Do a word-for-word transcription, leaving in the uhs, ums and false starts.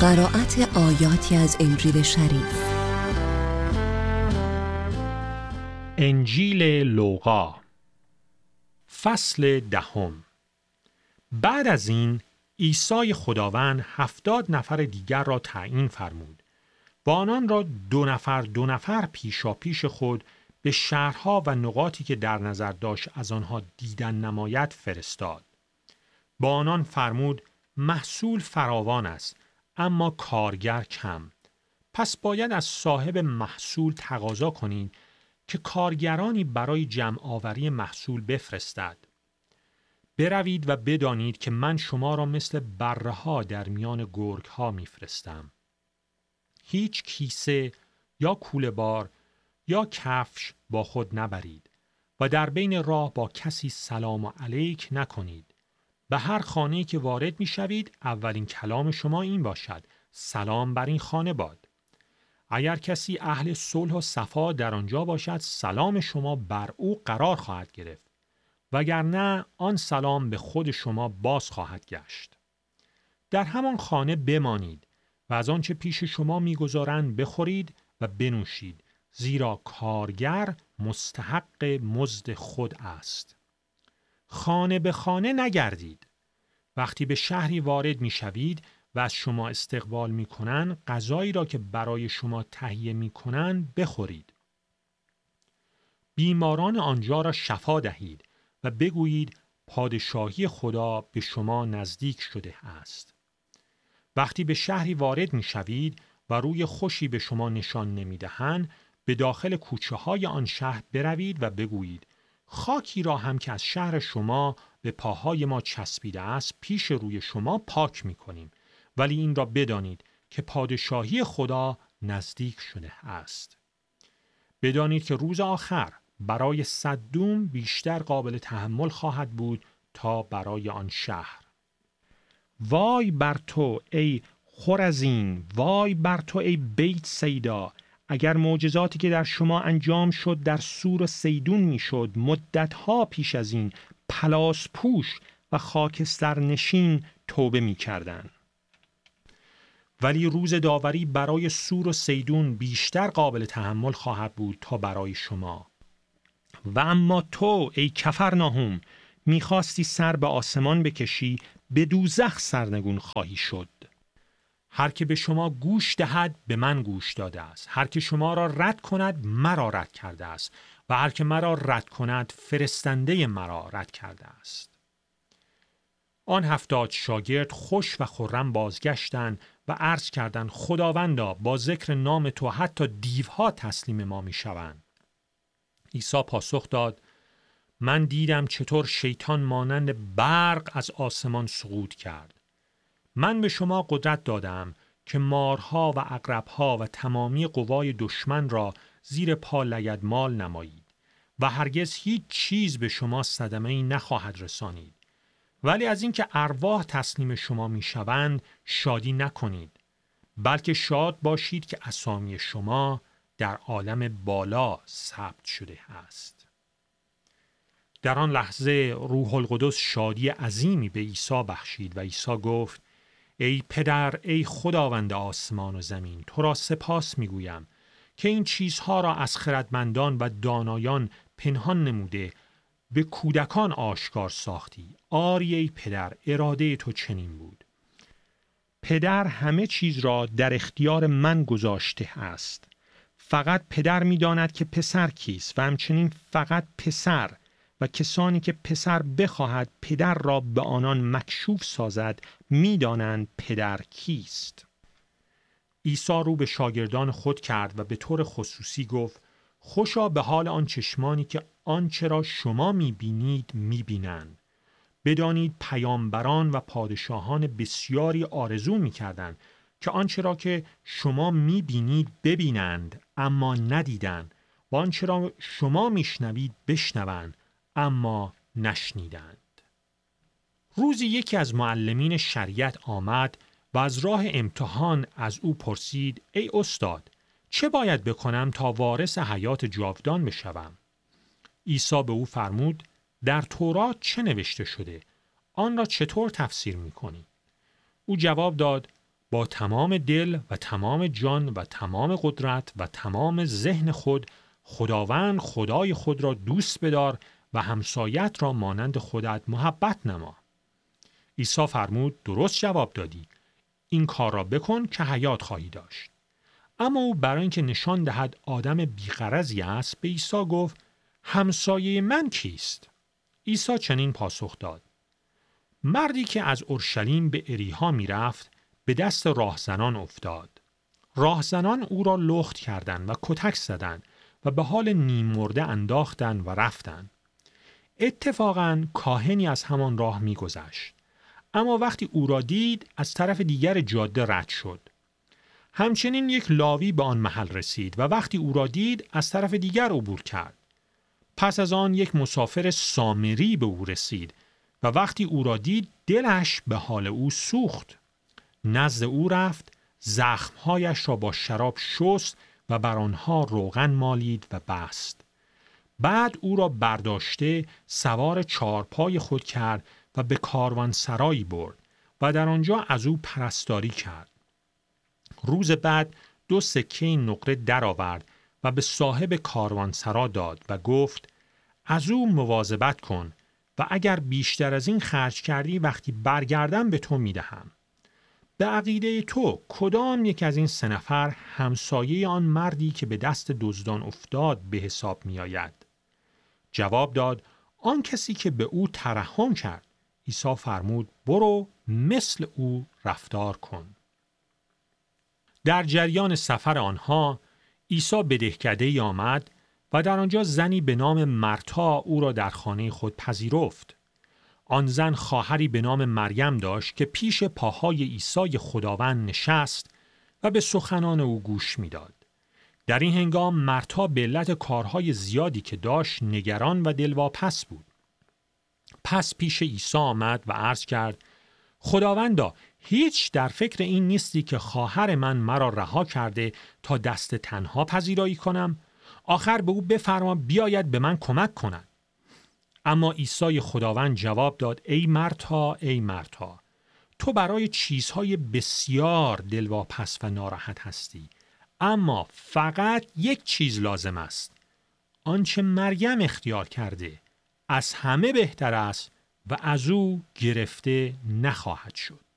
قرائت آیاتی از انجیل شریف. انجیل لوقا فصل دهم. بعد از این عیسی خداوند هفتاد نفر دیگر را تعیین فرمود و آنان را دو نفر دو نفر پیشا پیش خود به شهرها و نقاطی که در نظر داشت از آنها دیدن نماید فرستاد. با آنان فرمود محصول فراوان است اما کارگر کم. پس باید از صاحب محصول تقاضا کنید که کارگرانی برای جمع آوری محصول بفرستد. بروید و بدانید که من شما را مثل بره‌ها در میان گرگ‌ها میفرستم. هیچ کیسه یا کوله‌بار یا کفش با خود نبرید و در بین راه با کسی سلام علیک نکنید. به هر خانه‌ای که وارد می‌شوید اولین کلام شما این باشد: سلام بر این خانه باد. اگر کسی اهل صلح و صفا در آنجا باشد سلام شما بر او قرار خواهد گرفت، وگرنه آن سلام به خود شما باز خواهد گشت. در همان خانه بمانید و از آنچه پیش شما می‌گذارند بخورید و بنوشید، زیرا کارگر مستحق مزد خود است. خانه به خانه نگردید. وقتی به شهری وارد می‌شوید و از شما استقبال می‌کنند، غذایی را که برای شما تهیه می‌کنند بخورید. بیماران آنجا را شفا دهید و بگویید پادشاهی خدا به شما نزدیک شده است. وقتی به شهری وارد می‌شوید و روی خوشی به شما نشان نمی‌دهند، به داخل کوچه‌های آن شهر بروید و بگویید خاکی را هم که از شهر شما به پاهای ما چسبیده است پیش روی شما پاک می‌کنیم، ولی این را بدانید که پادشاهی خدا نزدیک شده است. بدانید که روز آخر برای صدوم بیشتر قابل تحمل خواهد بود تا برای آن شهر. وای بر تو ای خرزین، وای بر تو ای بیت سیدا. اگر معجزاتی که در شما انجام شد در سور و سیدون میشد، مدتها پیش از این پلاس پوش و خاکستر نشین توبه میکردند. ولی روز داوری برای سور و سیدون بیشتر قابل تحمل خواهد بود تا برای شما. و اما تو ای کفرناهم، میخواستی سر به آسمان بکشی، به دوزخ سرنگون خواهی شد. هر که به شما گوش دهد به من گوش داده است، هر که شما را رد کند مرا رد کرده است و هر که مرا رد کند فرستنده مرا رد کرده است. آن هفتاد شاگرد خوش و خرم بازگشتند و عرض کردند خداوندا با ذکر نام تو حتی دیوها تسلیم ما می شوند. عیسی پاسخ داد من دیدم چطور شیطان مانند برق از آسمان سقوط کرد. من به شما قدرت دادم که مارها و عقربها و تمامی قوای دشمن را زیر پا لگدمال نمایید و هرگز هیچ چیز به شما صدمه‌ای نخواهد رسانید. ولی از اینکه ارواح تسلیم شما میشوند شادی نکنید، بلکه شاد باشید که اسامی شما در عالم بالا ثبت شده است. در آن لحظه روح القدس شادی عظیمی به عیسی بخشید و عیسی گفت ای پدر، ای خداوند آسمان و زمین، تو را سپاس میگویم که این چیزها را از خردمندان و دانایان پنهان نموده به کودکان آشکار ساختی. آری ای پدر، اراده تو چنین بود. پدر همه چیز را در اختیار من گذاشته است. فقط پدر می‌داند که پسر کیست و همچنین فقط پسر و کسانی که پسر بخواهد پدر را به آنان مکشوف سازد می‌دانند پدر کیست. عیسی رو به شاگردان خود کرد و به طور خصوصی گفت خوشا به حال آن چشمانی که آنچه را شما می‌بینید می‌بینند. بدانید پیامبران و پادشاهان بسیاری آرزو می‌کردند که آنچه را که شما می‌بینید ببینند اما ندیدند و آنچه را شما می‌شنوید بشنوند اما نشنیدند. روزی یکی از معلمین شریعت آمد و از راه امتحان از او پرسید ای استاد، چه باید بکنم تا وارث حیات جاودان بشوم؟ عیسی به او فرمود در تورات چه نوشته شده؟ آن را چطور تفسیر می‌کنی؟ او جواب داد با تمام دل و تمام جان و تمام قدرت و تمام ذهن خود خداوند خدای خود را دوست بدار و همسایت را مانند خودت محبت نما. عیسی فرمود درست جواب دادی. این کار را بکن که حیات خواهی داشت. اما او برای اینکه نشان دهد آدم بی‌غرضی است به عیسی گفت همسایه من کیست؟ عیسی چنین پاسخ داد مردی که از اورشلیم به اریحا می رفت به دست راهزنان افتاد. راهزنان او را لخت کردند و کتک زدند و به حال نیم مرده انداختند و رفتند. اتفاقاً کاهنی از همان راه می گذشت. اما وقتی او را دید از طرف دیگر جاده رد شد. همچنین یک لاوی به آن محل رسید و وقتی او را دید از طرف دیگر عبور کرد. پس از آن یک مسافر سامری به او رسید و وقتی او را دید دلش به حال او سوخت. نزد او رفت، زخمهایش را با شراب شست و بر آنها روغن مالید و بست. بعد او را برداشته سوار چارپای خود کرد و به کاروانسرایی برد و در آنجا از او پرستاری کرد. روز بعد دو سکه نقره درآورد و به صاحب کاروانسرا داد و گفت از او مواظبت کن و اگر بیشتر از این خرج کردی وقتی برگردم به تو میدهم. به عقیده تو کدام یک از این سه نفر همسایه آن مردی که به دست دزدان افتاد به حساب می آید؟ جواب داد آن کسی که به او ترحم کرد. عیسی فرمود برو مثل او رفتار کن. در جریان سفر آنها عیسی به دهکده‌ای آمد و در آنجا زنی به نام مرتا او را در خانه خود پذیرفت. آن زن خواهری به نام مریم داشت که پیش پاهای عیسی خداوند نشست و به سخنان او گوش میداد. در این هنگام مرتا به علت کارهای زیادی که داشت نگران و دلواپس بود. پس پیش عیسی آمد و عرض کرد خداوندا هیچ در فکر این نیستی که خواهر من مرا رها کرده تا دست تنها پذیرایی کنم؟ آخر به او بفرما بیاید به من کمک کند. اما عیسی خداوند جواب داد ای مرتا ای مرتا تو برای چیزهای بسیار دلواپس و ناراحت هستی، اما فقط یک چیز لازم است. آنچه مریم اختیار کرده از همه بهتر است و از او گرفته نخواهد شد.